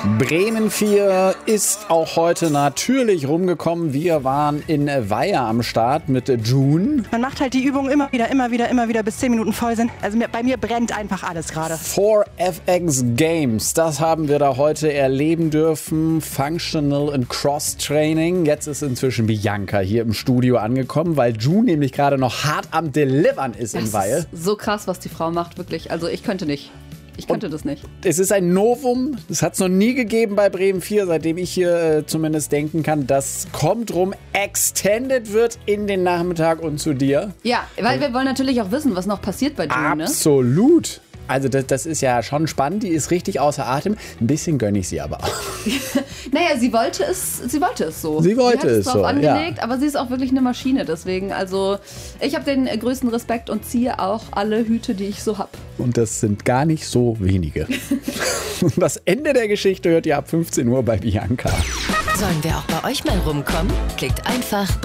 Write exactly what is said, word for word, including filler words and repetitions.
Bremen vier ist auch heute natürlich rumgekommen. Wir waren in Weiher am Start mit June. Man macht halt die Übungen immer wieder, immer wieder, immer wieder, bis zehn Minuten voll sind. Also mir, bei mir brennt einfach alles gerade. vier F X Games, das haben wir da heute erleben dürfen. Functional and Cross-Training. Jetzt ist inzwischen Bianca hier im Studio angekommen, weil June nämlich gerade noch hart am Delivern ist das in Weihe. Ist so krass, was die Frau macht, wirklich. Also ich könnte nicht. Ich könnte Und das nicht. Es ist ein Novum. Das hat es noch nie gegeben bei Bremen vier, seitdem ich hier äh, zumindest denken kann. Das kommt rum. Extended wird in den Nachmittag und zu dir. Ja, weil wir wollen natürlich auch wissen, was noch passiert bei June, ne? Absolut. Also das, das ist ja schon spannend. Die ist richtig außer Atem. Ein bisschen gönne ich sie aber auch. Naja, sie wollte es, sie wollte es so. Sie wollte sie hat es es drauf so, angelegt, ja. aber sie ist auch wirklich eine Maschine. Deswegen, also ich habe den äh, größten Respekt und ziehe auch alle Hüte, die ich so habe. Und das sind gar nicht so wenige. Und das Ende der Geschichte hört ihr ab fünfzehn Uhr bei Bianca. Sollen wir auch bei euch mal rumkommen? Klickt einfach